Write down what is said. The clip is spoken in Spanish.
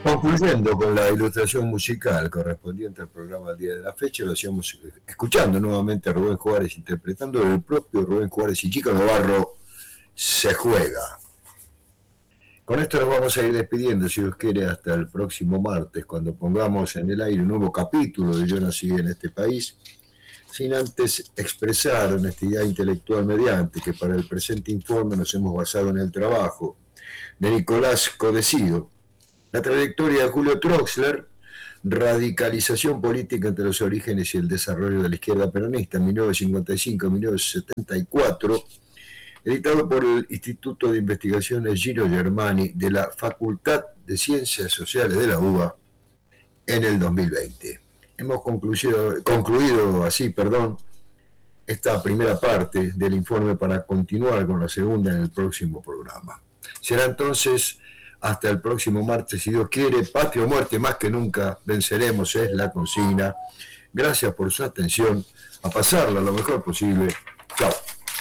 Concluyendo con la ilustración musical correspondiente al programa del día de la fecha, lo hacíamos escuchando nuevamente a Rubén Juárez interpretando el propio Rubén Juárez y Chico Navarro, Se Juega. Con esto nos vamos a ir despidiendo, si Dios quiere, hasta el próximo martes, cuando pongamos en el aire un nuevo capítulo de Yo nací en este país, sin antes expresar honestidad intelectual mediante que para el presente informe nos hemos basado en el trabajo de Nicolás Codecido, la trayectoria de Julio Troxler, radicalización política entre los orígenes y el desarrollo de la izquierda peronista en 1955-1974, editado por el Instituto de Investigaciones Gino Germani de la Facultad de Ciencias Sociales de la UBA en el 2020. Hemos concluido así, esta primera parte del informe para continuar con la segunda en el próximo programa. Será entonces hasta el próximo martes, si Dios quiere. Patria o muerte, más que nunca venceremos, es la consigna. Gracias por su atención, a pasarla lo mejor posible. Chao.